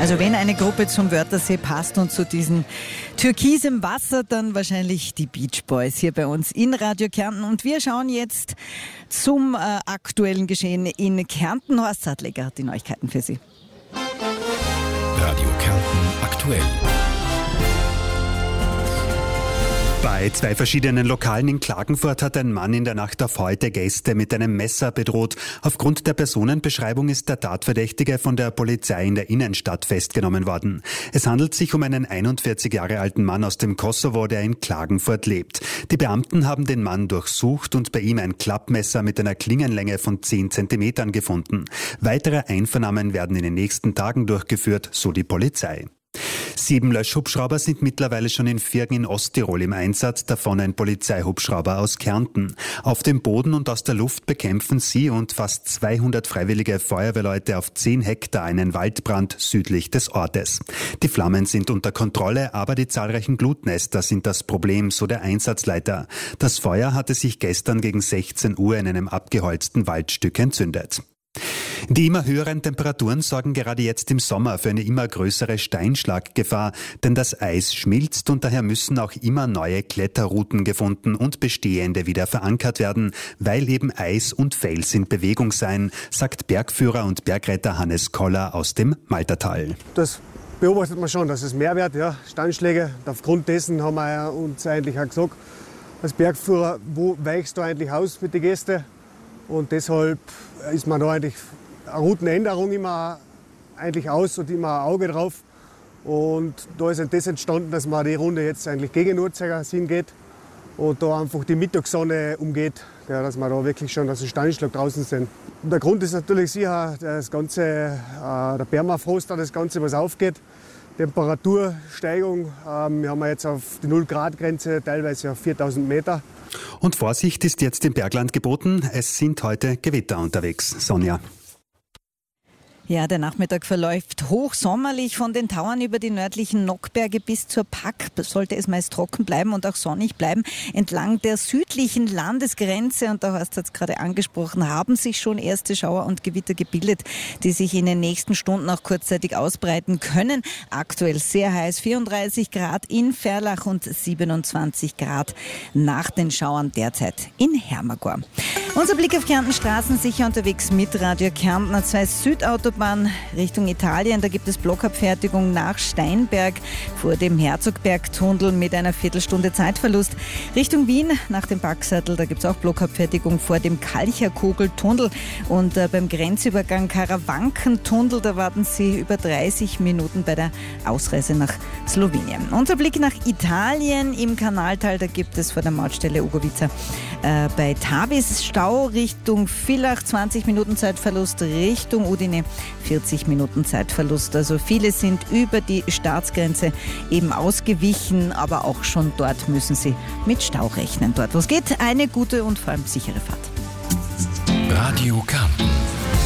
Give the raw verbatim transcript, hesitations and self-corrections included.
Also wenn eine Gruppe zum Wörthersee passt und zu diesem türkisem Wasser, dann wahrscheinlich die Beach Boys hier bei uns in Radio Kärnten. Und wir schauen jetzt zum äh, aktuellen Geschehen in Kärnten. Horst Sadleger hat die Neuigkeiten für Sie. Radio Kärnten aktuell. Bei zwei verschiedenen Lokalen in Klagenfurt hat ein Mann in der Nacht auf heute Gäste mit einem Messer bedroht. Aufgrund der Personenbeschreibung ist der Tatverdächtige von der Polizei in der Innenstadt festgenommen worden. Es handelt sich um einen einundvierzig Jahre alten Mann aus dem Kosovo, der in Klagenfurt lebt. Die Beamten haben den Mann durchsucht und bei ihm ein Klappmesser mit einer Klingenlänge von zehn Zentimetern gefunden. Weitere Einvernahmen werden in den nächsten Tagen durchgeführt, so die Polizei. Sieben Löschhubschrauber sind mittlerweile schon in Virgen in Osttirol im Einsatz, davon ein Polizeihubschrauber aus Kärnten. Auf dem Boden und aus der Luft bekämpfen sie und fast zweihundert freiwillige Feuerwehrleute auf zehn Hektar einen Waldbrand südlich des Ortes. Die Flammen sind unter Kontrolle, aber die zahlreichen Glutnester sind das Problem, so der Einsatzleiter. Das Feuer hatte sich gestern gegen sechzehn Uhr in einem abgeholzten Waldstück entzündet. Die immer höheren Temperaturen sorgen gerade jetzt im Sommer für eine immer größere Steinschlaggefahr, denn das Eis schmilzt und daher müssen auch immer neue Kletterrouten gefunden und bestehende wieder verankert werden, weil eben Eis und Fels in Bewegung seien, sagt Bergführer und Bergretter Hannes Koller aus dem Maltertal. Das beobachtet man schon, dass es mehr wird, ja, Steinschläge. Aufgrund dessen haben wir uns eigentlich auch gesagt, als Bergführer, wo weichst du eigentlich aus mit den Gästen? Und deshalb ist man da eigentlich eine Routenänderung immer eigentlich aus und immer ein Auge drauf. Und da ist das entstanden, dass man die Runde jetzt eigentlich gegen Uhrzeigersinn geht und da einfach die Mittagssonne umgeht, ja, dass wir da wirklich schon aus dem Steinschlag draußen sind. Und der Grund ist natürlich sicher das ganze, äh, der Permafrost, das Ganze, was aufgeht. Temperatursteigung, ähm, wir haben jetzt auf die null-Grad-Grenze, teilweise auf viertausend Meter. Und Vorsicht ist jetzt im Bergland geboten. Es sind heute Gewitter unterwegs. Sonja. Ja, der Nachmittag verläuft hochsommerlich von den Tauern über die nördlichen Nockberge bis zur Pack. Sollte es meist trocken bleiben und auch sonnig bleiben. Entlang der südlichen Landesgrenze, und da hast du es gerade angesprochen, haben sich schon erste Schauer und Gewitter gebildet, die sich in den nächsten Stunden auch kurzzeitig ausbreiten können. Aktuell sehr heiß, vierunddreißig Grad in Ferlach und siebenundzwanzig Grad nach den Schauern derzeit in Hermagor. Unser Blick auf Kärnten Straßen, sicher unterwegs mit Radio Kärnten. Zwei Südautobahn Richtung Italien, da gibt es Blockabfertigung nach Steinberg vor dem Herzogbergtunnel mit einer Viertelstunde Zeitverlust. Richtung Wien nach dem Backsattel, da gibt es auch Blockabfertigung vor dem Kalcherkogeltunnel. Und äh, beim Grenzübergang Karawankentunnel, da warten Sie über dreißig Minuten bei der Ausreise nach Slowenien. Unser Blick nach Italien im Kanaltal, da gibt es vor der Mautstelle Ugovica äh, bei Tavis Stau Richtung Villach, zwanzig Minuten Zeitverlust, Richtung Udine vierzig Minuten Zeitverlust. Also viele sind über die Staatsgrenze eben ausgewichen, aber auch schon dort müssen sie mit Stau rechnen. Dort, wo es geht, eine gute und vor allem sichere Fahrt. Radio Kärnten.